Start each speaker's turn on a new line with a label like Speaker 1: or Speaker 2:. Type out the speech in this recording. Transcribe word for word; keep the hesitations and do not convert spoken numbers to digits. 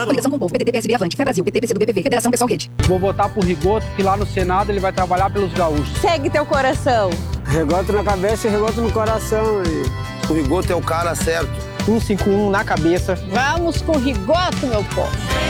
Speaker 1: Coligação com o Povo, P T T, P S B, Avante, Fé Brasil, P T, P C do B P V, Federação Pessoal Rede.
Speaker 2: Vou votar por Rigoto, que lá no Senado ele vai trabalhar pelos gaúchos.
Speaker 3: Segue teu coração.
Speaker 4: Rigoto na cabeça e Rigoto no coração. E...
Speaker 5: O Rigoto é o cara certo.
Speaker 2: cento e cinquenta e um na cabeça.
Speaker 3: Vamos com Rigoto, meu povo.